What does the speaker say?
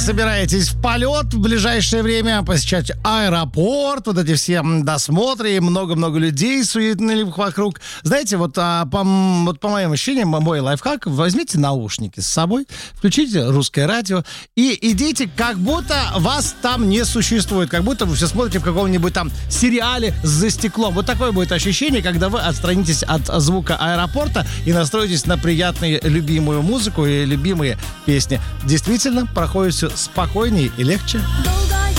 Собираетесь в полет в ближайшее время, посещать аэропорт, вот эти все досмотры, и много-много людей суетных вокруг. Знаете, вот по моим ощущениям, мой лайфхак: возьмите наушники с собой, включите русское радио и идите, как будто вас там не существует, как будто вы все смотрите в каком-нибудь там сериале «За стеклом». Вот такое будет ощущение, когда вы отстранитесь от звука аэропорта и настроитесь на приятную любимую музыку и любимые песни. Действительно, проходит все спокойнее и легче.